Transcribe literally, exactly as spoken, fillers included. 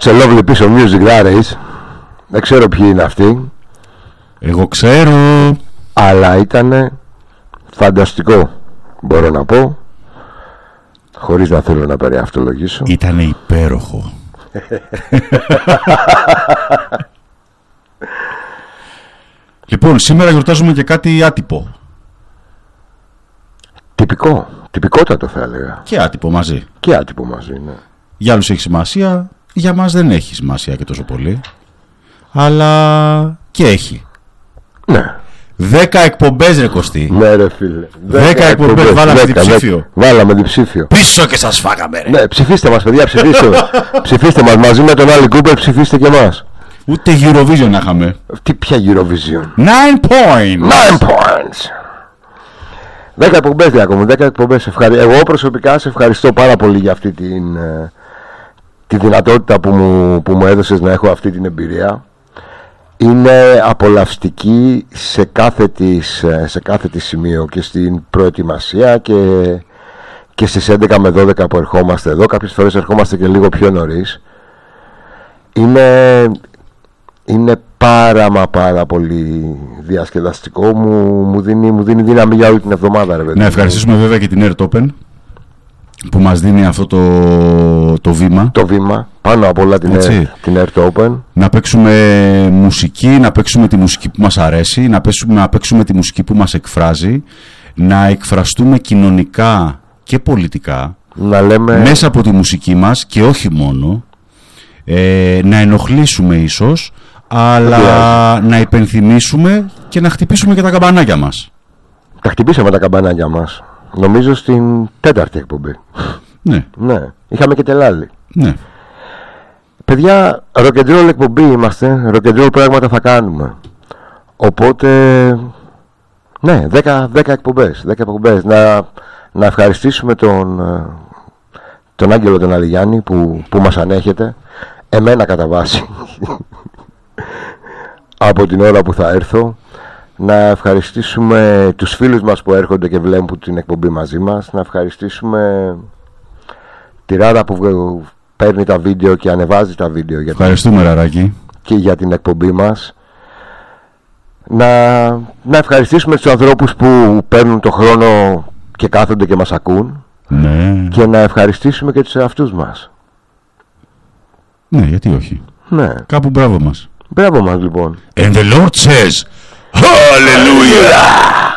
Such a lovely piece of music that is. Δεν ξέρω ποιοι είναι αυτοί. Εγώ ξέρω. Αλλά ήτανε φανταστικό, μπορώ να πω, χωρίς να θέλω να περιαυτολογήσω. Ήτανε υπέροχο. Λοιπόν, σήμερα γιορτάζουμε και κάτι άτυπο. Τυπικό, τυπικότατο θα έλεγα. Και άτυπο μαζί. Και άτυπο μαζί, ναι. Για άλλους έχει σημασία, για μας δεν έχει σημασία και τόσο πολύ. Αλλά και έχει. Ναι. Δέκα εκπομπές ρε Κωστή. Ναι ρε φίλε. Δέκα εκπομπές, βάλαμε διψήφιο. Βάλαμε διψήφιο. Πίσω και σας φάγαμε ρε. Ναι, ψηφίστε μας παιδιά, ψηφίστε. Ψηφίστε μας μαζί με τον Άλλη Κούπερ, ψηφίστε και εμάς. Ούτε Eurovision να είχαμε. Τι πια Eurovision? Nine points. Nine points. Δέκα εκπομπές διακόμουν, δέκα εκπομπές. Ευχαρι... Εγώ προσωπικά σε ευχαριστώ πάρα πολύ για αυτή την, τη δυνατότητα που μου, που μου έδωσες να έχω αυτή την εμπειρία. Είναι απολαυστική σε κάθε της, σε κάθε της σημείο, και στην προετοιμασία και, και στις έντεκα με δώδεκα που ερχόμαστε εδώ. Κάποιες φορές ερχόμαστε και λίγο πιο νωρίς. Είναι, είναι πάρα μα πάρα πολύ διασκεδαστικό. Μου, μου, δίνει, μου δίνει δύναμη για όλη την εβδομάδα ρε παιδί. Να ευχαριστήσουμε βέβαια και την Air Open που μας δίνει αυτό το, το βήμα. Το βήμα, πάνω απ' όλα την, Air, την Air Open. Να παίξουμε μουσική, να παίξουμε τη μουσική που μας αρέσει, να παίξουμε, να παίξουμε τη μουσική που μας εκφράζει, να εκφραστούμε κοινωνικά και πολιτικά, να λέμε... μέσα από τη μουσική μας και όχι μόνο, ε, να ενοχλήσουμε ίσως, αλλά yeah. να υπενθυμίσουμε και να χτυπήσουμε και τα καμπανάκια μας. Τα χτυπήσαμε τα καμπανάκια μας. Νομίζω στην τέταρτη εκπομπή. Ναι. Ναι. Είχαμε και τελάλι. Ναι. Παιδιά, rock'n'roll εκπομπή είμαστε. Rock'n'roll πράγματα θα κάνουμε. Οπότε, ναι, δέκα, δέκα εκπομπές. δέκα εκπομπές. Να, να ευχαριστήσουμε τον, τον Άγγελο τον Αλιγιάννη που, που μας ανέχεται. Εμένα κατά βάση. Από την ώρα που θα έρθω. Να ευχαριστήσουμε τους φίλους μας που έρχονται και βλέπουν την εκπομπή μαζί μας. Να ευχαριστήσουμε τη Ράδα που παίρνει τα βίντεο και ανεβάζει τα βίντεο για ευχαριστούμε την... Ραράκη. Και για την εκπομπή μας. Να, να ευχαριστήσουμε τους ανθρώπους που παίρνουν το χρόνο και κάθονται και μας ακούν. Ναι. Και να ευχαριστήσουμε και τους εαυτούς μας. Ναι, γιατί όχι. Ναι. Κάπου μπράβο μας. Μπράβο μας λοιπόν. And the Lord says, Hallelujah!